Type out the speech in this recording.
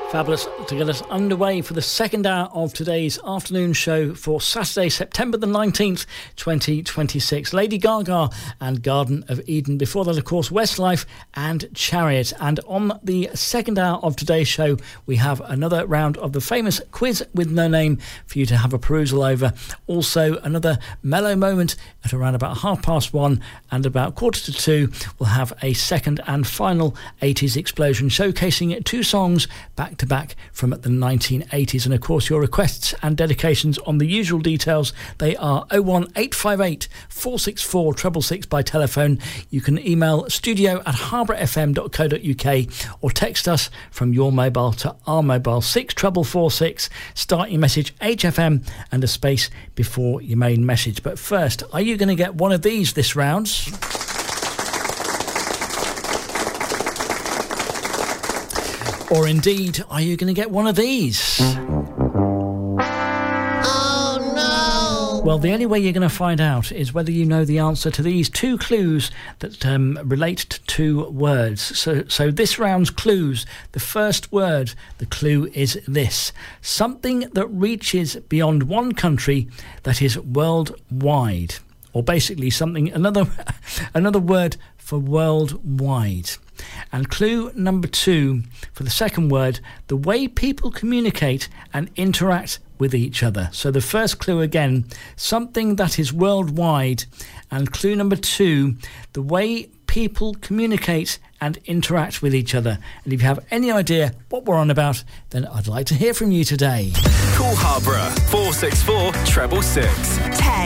Fabulous to get us underway for the second hour of today's afternoon show for Saturday, September the 19th, 2026. Lady Gaga and Garden of Eden. Before that, of course, Westlife and Chariot. And on the second hour of today's show, we have another round of the famous Quiz with No Name for you to have a perusal over. Also, another mellow moment at around about 1:30 and about 1:45. We'll have a second and final 80s explosion showcasing two songs back to back from the 1980s. And of course, your requests and dedications on the usual details. They are 01858 464 666 by telephone. You can email studio@harbourfm.co.uk or text us from your mobile to our mobile 64446. Start your message HFM and a space before your main message. But first, are you going to get one of these this round? Or indeed, are you going to get one of these? Oh no! Well, the only way you're going to find out is whether you know the answer to these two clues that relate to two words. So this round's clues, the first word, the clue is this: something that reaches beyond one country that is worldwide. Or basically something, another word for worldwide. And clue number 2 for the second word, the way people communicate and interact with each other. So the first clue again, something that is worldwide. And clue number 2, the way people communicate and interact with each other. And if you have any idea what we're on about, then I'd like to hear from you today. Call Harborough 464 666. Text